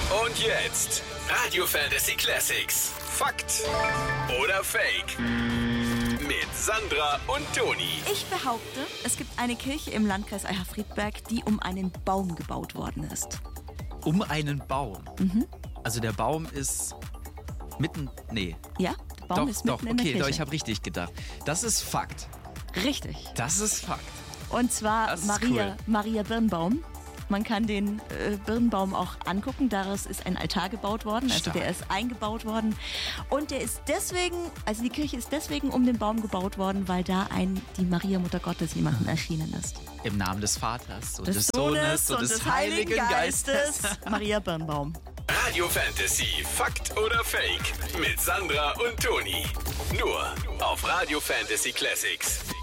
Und jetzt Radio Fantasy Classics. Fakt oder Fake? Mit Sandra und Toni. Ich behaupte, es gibt eine Kirche im Landkreis Eicher-Friedberg, die um einen Baum gebaut worden ist. Um einen Baum? Mhm. Also der Baum ist mitten... Nee. Ja, der Baum ist mitten in der Kirche. Doch, ich habe richtig gedacht. Das ist Fakt. Richtig. Das ist Fakt. Und zwar Das ist Maria Birnbaum. Man kann den Birnbaum auch angucken. Daraus ist ein Altar gebaut worden. Also Stark. der ist eingebaut worden. Und der ist deswegen, also die Kirche ist deswegen um den Baum gebaut worden, weil da die Maria Mutter Gottes jemandem erschienen ist. Im Namen des Vaters und Des des Sohnes und des Heiligen Geistes. Maria Birnbaum. Radio Fantasy. Fakt oder Fake? Mit Sandra und Toni. Nur auf Radio Fantasy Classics.